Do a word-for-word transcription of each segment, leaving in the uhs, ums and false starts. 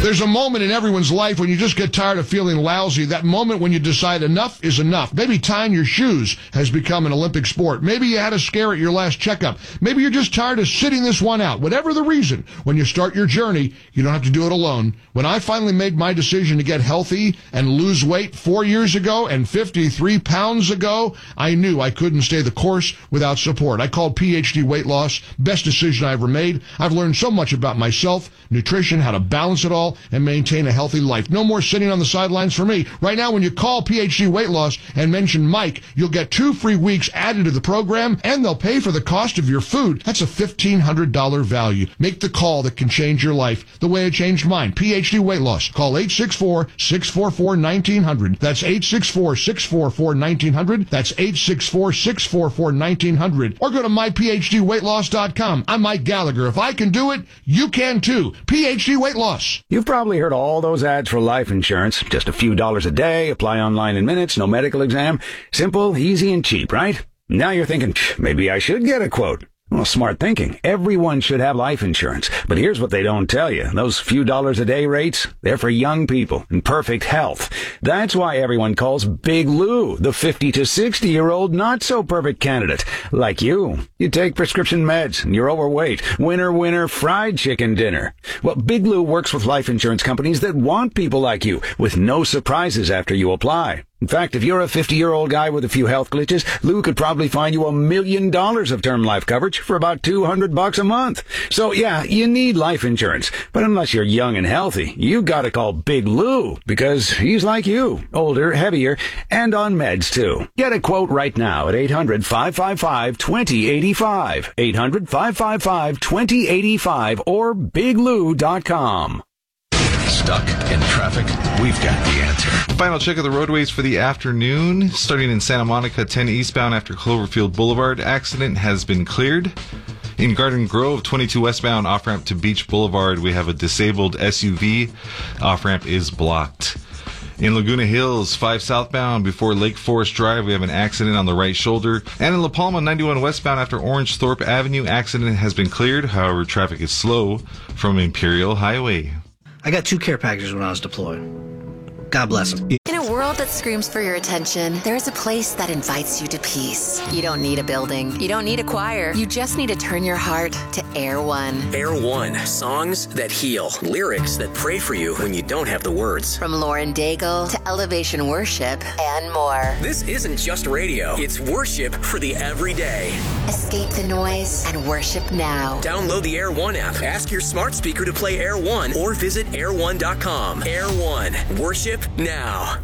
There's a moment in everyone's life when you just get tired of feeling lousy. That moment when you decide enough is enough. Maybe tying your shoes has become an Olympic sport. Maybe you had a scare at your last checkup. Maybe you're just tired of sitting this one out. Whatever the reason, when you start your journey, you don't have to do it alone. When I finally made my decision to get healthy and lose weight four years ago and fifty-three pounds ago, I knew I couldn't stay the course without support. I called P H D Weight Loss. Best decision I ever made. I've learned so much about myself, nutrition, how to balance it all, and maintain a healthy life. No more sitting on the sidelines for me. Right now, when you call P H D Weight Loss and mention Mike, you'll get two free weeks added to the program, and they'll pay for the cost of your food. That's a fifteen hundred dollars value. Make the call that can change your life the way it changed mine. P H D Weight Loss. Call eight six four, six four four, one nine zero zero. That's eight six four, six four four, one nine zero zero. That's eight six four, six four four, one nine zero zero. Or go to my p h d weight loss dot com. I'm Mike Gallagher. If I can do it, you can too. P H D Weight Loss. You've probably heard all those ads for life insurance. Just a few dollars a day, apply online in minutes, no medical exam. Simple, easy, and cheap, right? Now you're thinking, maybe I should get a quote. Well, smart thinking. Everyone should have life insurance. But here's what they don't tell you. Those few dollars a day rates, they're for young people in perfect health. That's why everyone calls Big Lou the fifty to sixty-year-old not-so-perfect candidate. Like you. You take prescription meds, and you're overweight. Winner, winner, fried chicken dinner. Well, Big Lou works with life insurance companies that want people like you, with no surprises after you apply. In fact, if you're a fifty-year-old guy with a few health glitches, Lou could probably find you a million dollars of term life coverage for about two hundred bucks a month. So yeah, you need life insurance. But unless you're young and healthy, you gotta call Big Lou, because he's like you, older, heavier, and on meds too. Get a quote right now at eight hundred, five five five, two zero eight five, eight hundred, five five five, two zero eight five, or big lou dot com. Stuck in traffic? We've got the answer. Final check of the roadways for the afternoon. Starting in Santa Monica, ten eastbound after Cloverfield Boulevard. Accident has been cleared. In Garden Grove, twenty-two westbound off-ramp to Beach Boulevard, we have a disabled S U V. Off-ramp is blocked. In Laguna Hills, five southbound before Lake Forest Drive, we have an accident on the right shoulder. And in La Palma, ninety-one westbound after Orange Thorpe Avenue, accident has been cleared. However, traffic is slow from Imperial Highway. I got two care packages when I was deployed. God bless them. In a world that screams for your attention, there's a place that invites you to peace. You don't need a building. You don't need a choir. You just need to turn your heart to Air One. Air One. Songs that heal. Lyrics that pray for you when you don't have the words. From Lauren Daigle to Elevation Worship and more. This isn't just radio. It's worship for the everyday. Escape the noise and worship now. Download the Air One app. Ask your smart speaker to play Air One or visit air one dot com. Air One. Worship now.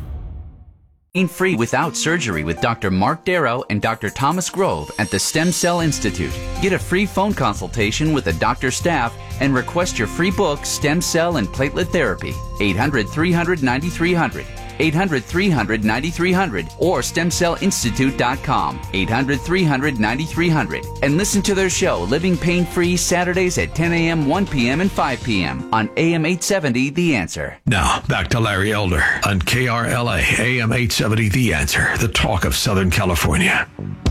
Free without surgery with Doctor Mark Darrow and Doctor Thomas Grove at the Stem Cell Institute. Get a free phone consultation with a doctor's staff and request your free book, Stem Cell and Platelet Therapy. eight hundred, three hundred, ninety-three hundred. eight hundred, three hundred, ninety-three hundred or stem cell institute dot com. eight hundred, three hundred, ninety-three hundred. And listen to their show, Living Pain Free, Saturdays at ten a.m., one p.m., and five p.m. on A M eight seventy, The Answer. Now, back to Larry Elder on K R L A, A M eight seventy, The Answer, the talk of Southern California.